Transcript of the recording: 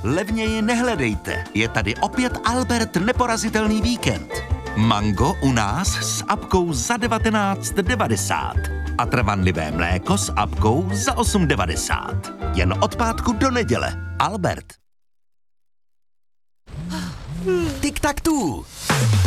Levněji nehledejte, je tady opět Albert neporazitelný víkend. Mango u nás s apkou za 19,90 a trvanlivé mléko s apkou za 8,90. Jen od pátku do neděle. Albert. Tik tak tu.